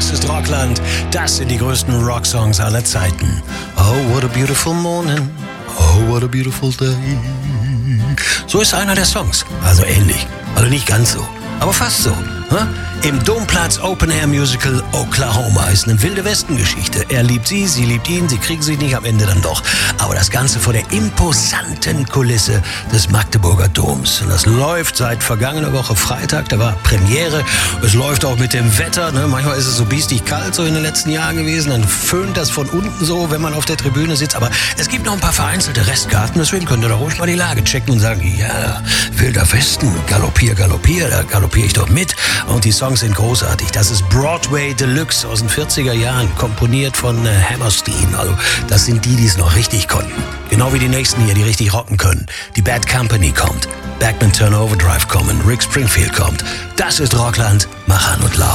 Das ist Rockland. Das sind die größten Rocksongs aller Zeiten. Oh, what a beautiful morning. Oh, what a beautiful day. So ist einer der Songs. Also ähnlich. Also nicht ganz so. Aber fast so. Im Domplatz Open Air Musical Oklahoma ist eine wilde Westengeschichte. Er liebt sie, sie liebt ihn, sie kriegen sich nicht, am Ende dann doch. Aber das Ganze vor der imposanten Kulisse des Magdeburger Doms. Und das läuft seit vergangener Woche Freitag, da war Premiere. Es läuft auch mit dem Wetter. Manchmal ist es so biestig kalt so in den letzten Jahren gewesen. Dann föhnt das von unten so, wenn man auf der Tribüne sitzt. Aber es gibt noch ein paar vereinzelte Restkarten. Deswegen könnt ihr da ruhig mal die Lage checken und sagen, ja, wilder Westen, galoppier, galoppier, da galoppiere ich doch mit. Und die Songs sind großartig. Das ist Broadway Deluxe aus den 40er Jahren, komponiert von Hammerstein. Also das sind die es noch richtig konnten. Genau wie die nächsten hier, die richtig rocken können. Die Bad Company kommt, Backman Turn Overdrive kommen, Rick Springfield kommt. Das ist Rockland, mach an und laut.